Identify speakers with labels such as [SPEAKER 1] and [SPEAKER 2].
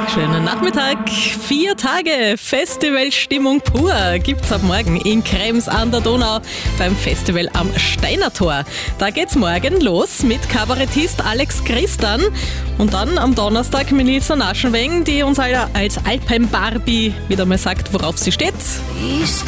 [SPEAKER 1] Schönen Nachmittag. 4 Tage Festivalstimmung pur gibt's ab morgen in Krems an der Donau beim Festival am Steinertor. Da geht's morgen los mit Kabarettist Alex Christan und dann am Donnerstag Melissa Naschenweng, die uns alle als Alpen-Barbie wieder mal sagt, worauf sie steht.
[SPEAKER 2] Ich